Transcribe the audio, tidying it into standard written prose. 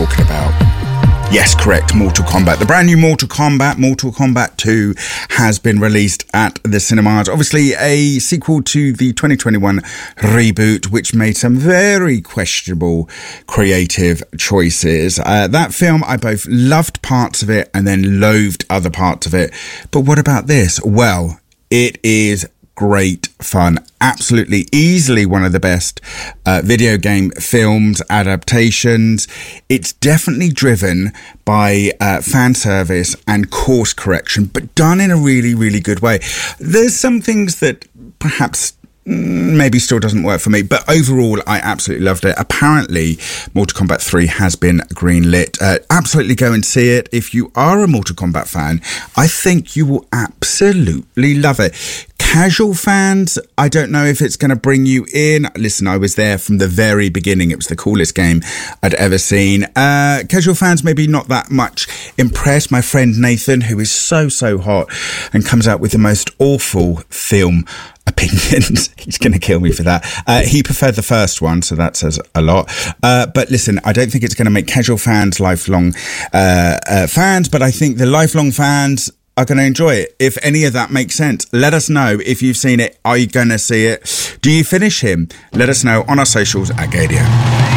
talking about. Yes, correct, Mortal Kombat. The brand new Mortal Kombat 2, has been released at the cinemas. Obviously, a sequel to the 2021 reboot, which made some very questionable creative choices. That film, I both loved parts of it and then loathed other parts of it. But what about this? Well, it is great fun. Absolutely, easily one of the best video game films adaptations. It's definitely driven by fan service and course correction, but done in a really, really good way. There's some things that perhaps maybe still doesn't work for me, but overall I absolutely loved it. Apparently Mortal Kombat 3 has been greenlit. Absolutely go and see it. If you are a Mortal Kombat fan, I think you will absolutely love it. Casual fans, I don't know if it's going to bring you in. Listen, I was there from the very beginning. It was the coolest game I'd ever seen. Casual fans, maybe not that much impressed. My friend Nathan, who is so hot and comes out with the most awful film opinions. He's going to kill me for that. He preferred the first one, so that says a lot. But listen, I don't think it's going to make casual fans lifelong fans, but I think the lifelong fans are going to enjoy it. If any of that makes sense, let us know. If you've seen it, are you going to see it? Do you finish him? Let us know on our socials at Gadio.